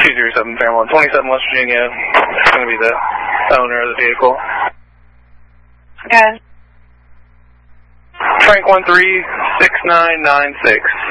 207 Fairmont, 27 West Virginia. It's going to be the owner of the vehicle. Okay. Frank 136996.